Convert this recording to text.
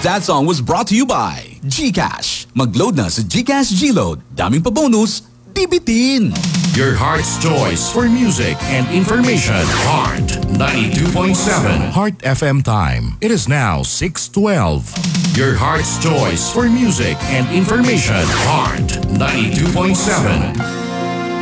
That song was brought to you by GCash. Mag-load na sa GCash G-Load. Daming pa bonus, di bitin. Your heart's choice for music and information. Heart 92.7. Heart FM time. It is now 6:12. Your heart's choice for music and information. Heart 92.7.